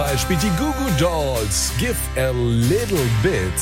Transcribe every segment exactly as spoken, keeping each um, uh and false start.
Er spielt die Goo Goo Dolls. Give a little bit.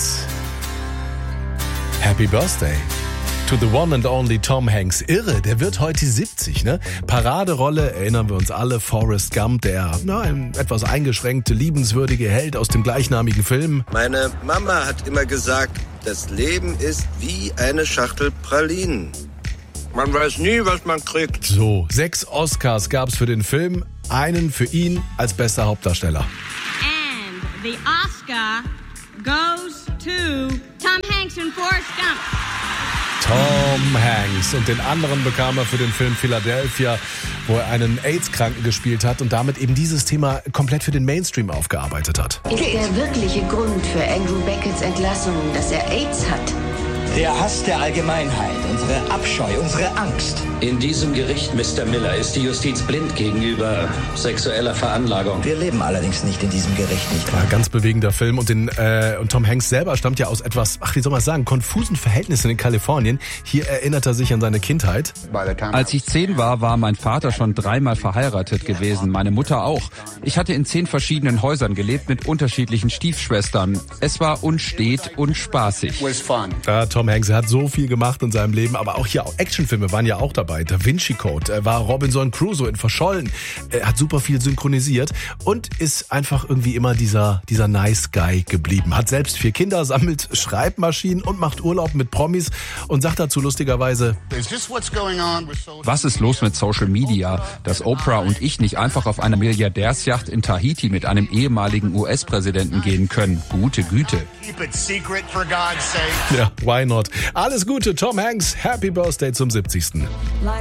Happy Birthday to the one and only Tom Hanks. Irre, der wird heute siebzig, ne? Paraderolle, erinnern wir uns alle, Forrest Gump, der na, ein etwas eingeschränkte, liebenswürdige Held aus dem gleichnamigen Film. Meine Mama hat immer gesagt, das Leben ist wie eine Schachtel Pralinen. Man weiß nie, was man kriegt. So, sechs Oscars gab's für den Film, einen für ihn als bester Hauptdarsteller. And the Oscar goes to Tom Hanks and Forrest Gump. Tom Hanks. Und den anderen bekam er für den Film Philadelphia, wo er einen AIDS-Kranken gespielt hat und damit eben dieses Thema komplett für den Mainstream aufgearbeitet hat. Ist der wirkliche Grund für Andrew Becketts Entlassung, dass er AIDS hat? Der Hass der Allgemeinheit, unsere Abscheu, unsere Angst. In diesem Gericht, Mister Miller, ist die Justiz blind gegenüber sexueller Veranlagung. Wir leben allerdings nicht in diesem Gericht, nicht wahr? Ein ganz bewegender Film und, den, äh, und Tom Hanks selber stammt ja aus etwas, ach wie soll man sagen, konfusen Verhältnissen in Kalifornien. Hier erinnert er sich an seine Kindheit. Als ich zehn war, war mein Vater schon dreimal verheiratet gewesen, meine Mutter auch. Ich hatte in zehn verschiedenen Häusern gelebt mit unterschiedlichen Stiefschwestern. Es war unstet und spaßig. Ja, Tom Hanks, er hat so viel gemacht in seinem Leben, aber auch hier auch Actionfilme waren ja auch dabei. Da Vinci Code, er war Robinson Crusoe in Verschollen, er hat super viel synchronisiert und ist einfach irgendwie immer dieser, dieser Nice Guy geblieben. Hat selbst vier Kinder, sammelt Schreibmaschinen und macht Urlaub mit Promis und sagt dazu lustigerweise: Was ist los mit Social Media, dass Oprah und ich nicht einfach auf einer Milliardärsjacht in Tahiti mit einem ehemaligen U S-Präsidenten gehen können? Gute Güte. Ja, why not? Alles Gute, Tom Hanks. Happy Birthday zum siebzigsten